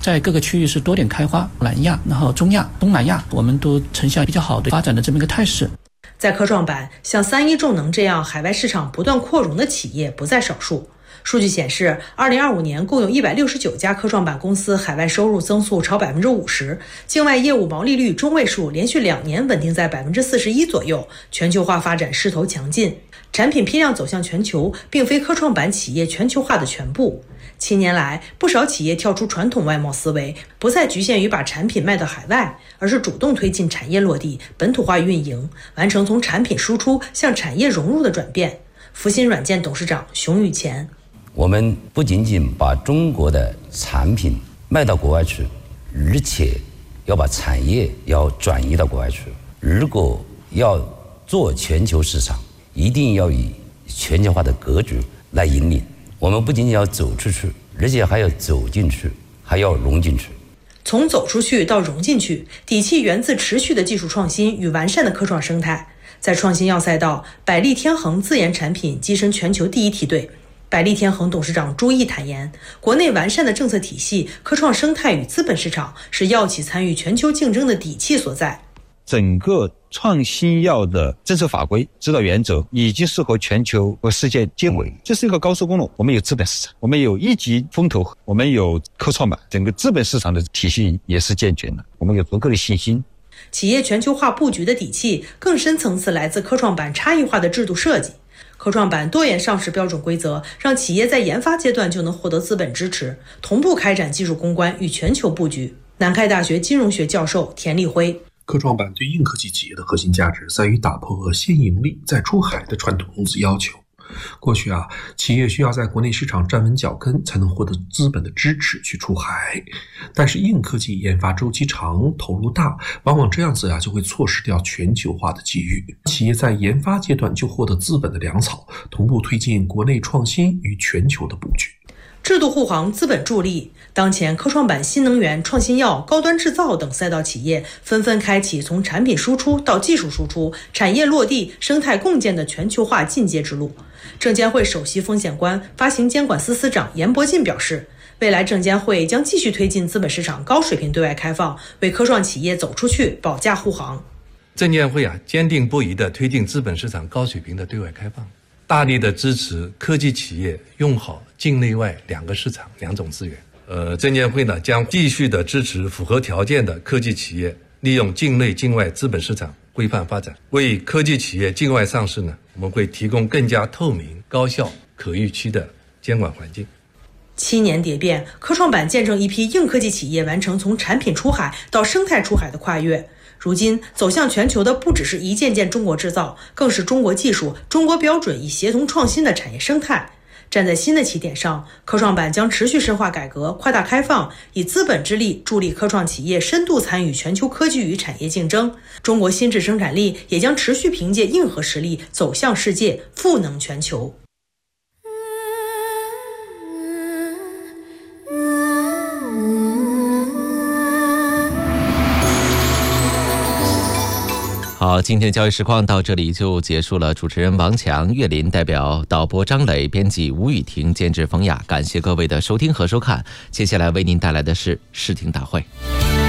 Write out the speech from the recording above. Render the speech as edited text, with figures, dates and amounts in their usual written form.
在各个区域是多点开花，南亚、然后中亚、东南亚，我们都呈现比较好的发展的这么一个态势。 在科创板，像3一重能这样海外市场不断扩容的企业不在少数。数据显示，2025年共有169家科创板公司海外收入增速超50%，境外业务毛利率中位数连续2年稳定在41%左右，全球化发展势头强劲。产品批量走向全球，并非科创板企业全球化的全部。7年来，不少企业跳出传统外贸思维，不再局限于把产品卖到海外，而是主动推进产业落地、本土化运营，完成从产品输出向产业融入的转变。福鑫软件董事长熊宇前： 我们不仅仅把中国的产品卖到国外去，而且要把产业要转移到国外去。如果要做全球市场，一定要以全球化的格局来引领。我们不仅仅要走出去，而且还要走进去，还要融进去。 从走出去到融进去，底气源自持续的技术创新与完善的科创生态。在创新药赛道，百利天恒自研产品跻身全球第1梯队。百利天恒董事长朱毅坦言，国内完善的政策体系、科创生态与资本市场是药企参与全球竞争的底气所在。 整个创新药的政策法规、指导原则已经是和全球和世界接轨，这是一个高速公路。我们有资本市场，我们有一级风投，我们有科创板，整个资本市场的体系也是健全的，我们有足够的信心。 企业全球化布局的底气更深层次来自科创板差异化的制度设计。科创板多元上市标准规则让企业在研发阶段就能获得资本支持，同步开展技术攻关与全球布局。南开大学金融学教授田立辉： 科创板对硬科技企业的核心价值在于打破先盈利再出海的传统融资要求。过去企业需要在国内市场站稳脚跟，才能获得资本的支持去出海。但是硬科技研发周期长，投入大，往往这样子就会错失掉全球化的机遇。企业在研发阶段就获得资本的粮草，同步推进国内创新与全球的布局。 制度护航，资本助力。当前科创板新能源、创新药、高端制造等赛道企业纷纷开启从产品输出到技术输出、产业落地、生态共建的全球化进阶之路。证监会首席风险官、发行监管司司长严伯进表示，未来证监会将继续推进资本市场高水平对外开放，为科创企业走出去保驾护航。 证监会坚定不移地推进资本市场高水平的对外开放，大力的支持科技企业用好境内外2个市场2种资源。证监会将继续的支持符合条件的科技企业利用境内境外资本市场规范发展，为科技企业境外上市我们会提供更加透明、高效、可预期的监管环境。 7年蝶变，科创板见证一批硬科技企业完成从产品出海到生态出海的跨越。如今走向全球的不只是一件件中国制造，更是中国技术、中国标准以协同创新的产业生态。站在新的起点上，科创板将持续深化改革，扩大开放，以资本之力助力科创企业深度参与全球科技与产业竞争。中国新质生产力也将持续凭借硬核实力走向世界，赋能全球。 好，今天的交易实况到这里就结束了。主持人王强、岳林，代表导播张磊，编辑吴雨婷，监制冯雅，感谢各位的收听和收看。接下来为您带来的是视听大会。